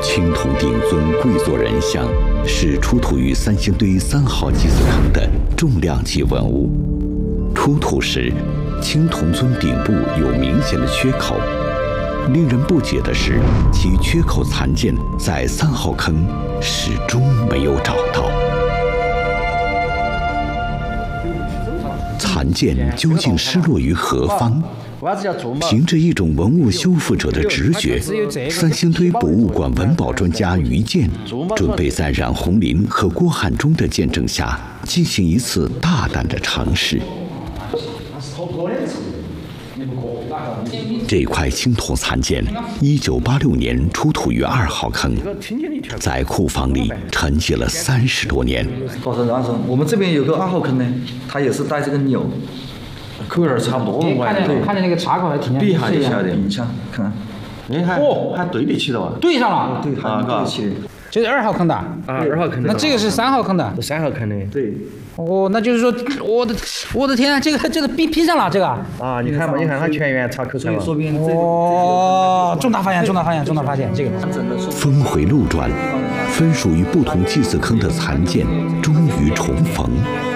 青铜顶尊跪坐人像是出土于三星堆3号祭祀坑的重量级文物。出土时，青铜尊顶部有明显的缺口。令人不解的是，其缺口残件在3号坑始终没有找到。残件究竟失落于何方？凭着一种文物修复者的直觉，三星堆博物馆文保专家于健准备在冉红林和郭汉中的见证下，进行一次大胆的尝试。这块青铜残件，1986年出土于2号坑，在库房里沉积了30多年。 我们这边有个2号坑呢，它也是带这个钮，口味差不多。 看着那个插口还挺像。 比一下的，你看看。 你看，还对得起的吧？ 对上了。 对，还对得起的。 这是2号坑的。 2号坑的。 那这个是3号坑的。 3号坑的。 对。 哦，那就是说，我的天啊，这个拼上了这个。 啊，你看嘛，你看它全员插口出来了。 哦，重大发现，这个。 峰回路转，分属于不同祭祀坑的残件终于重逢。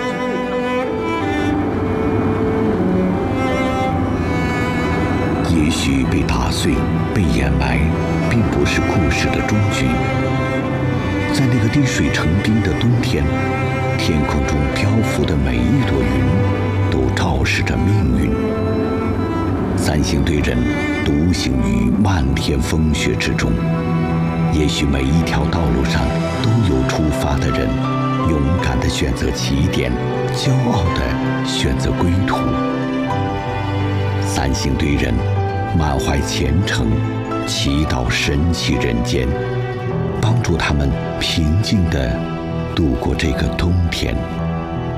也许被打碎、被掩埋，并不是故事的终局。在那个滴水成冰的冬天，天空中漂浮的每一朵云，都昭示着命运。三星堆人独行于漫天风雪之中，也许每一条道路上都有出发的人，勇敢地选择起点，骄傲地选择归途。三星堆人满怀虔诚，祈祷神奇人间，帮助他们平静地度过这个冬天。